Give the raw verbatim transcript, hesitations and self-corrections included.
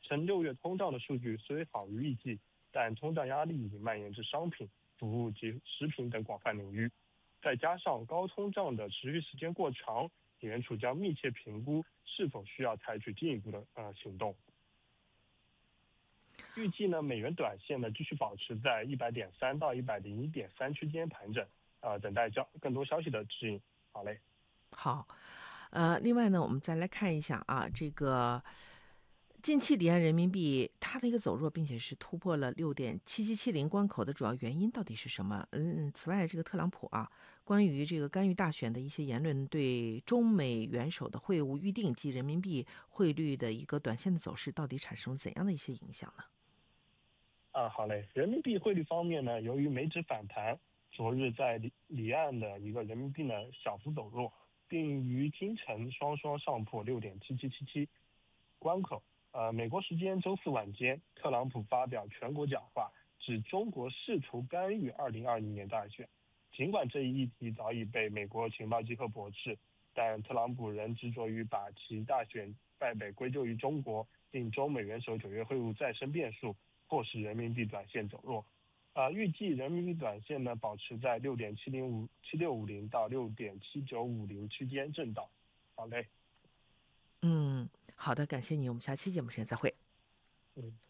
称六月通胀的数据虽好于预计，但通胀压力已经蔓延至商品、服务及食品等广泛领域。再加上高通胀的持续时间过长，美联储将密切评估是否需要采取进一步的呃行动。预计呢，美元短线呢继续保持在一百点三到一百零一点三区间盘整，呃，等待交更多消息的指引。好嘞。 好，呃，另外呢，我们再来看一下啊，这个近期离岸人民币它的一个走弱，并且是突破了六点七七七零关口的主要原因到底是什么？嗯，此外，这个特朗普啊，关于这个干预大选的一些言论，对中美元首的会晤预定及人民币汇率的一个短线的走势，到底产生了怎样的一些影响呢？ 啊，好嘞。人民币汇率方面呢，由于美指反弹，昨日在离离岸的一个人民币呢小幅走弱，并于今晨双双上破六点七七七七关口。呃，美国时间周四晚间，特朗普发表全国讲话，指中国试图干预二零二零年大选。尽管这一议题早已被美国情报机构驳斥，但特朗普仍执着于把其大选败北归咎于中国，令中美元首九月会晤再生变数，迫使人民币短线走弱。呃，预计人民币短线呢保持在六点七零五七六五零到六点七九五零区间震荡。好嘞。 嗯，好的，感谢你，我们下期节目时间再会。 嗯。